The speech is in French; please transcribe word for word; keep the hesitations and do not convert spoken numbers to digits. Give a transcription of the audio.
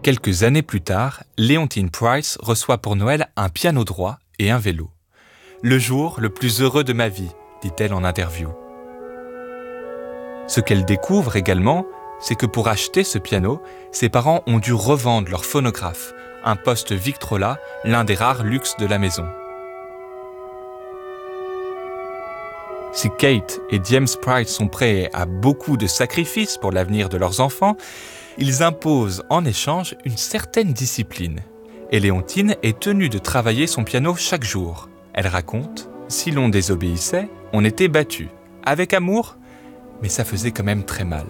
Quelques années plus tard, Leontine Price reçoit pour Noël un piano droit et un vélo. « Le jour le plus heureux de ma vie », dit-elle en interview. Ce qu'elle découvre également, c'est que pour acheter ce piano, ses parents ont dû revendre leur phonographe, un poste Victrola, l'un des rares luxes de la maison. Si Kate et James Price sont prêts à beaucoup de sacrifices pour l'avenir de leurs enfants, ils imposent en échange une certaine discipline. Et Leontine est tenue de travailler son piano chaque jour. Elle raconte « Si l'on désobéissait, on était battu. Avec amour, mais ça faisait quand même très mal. »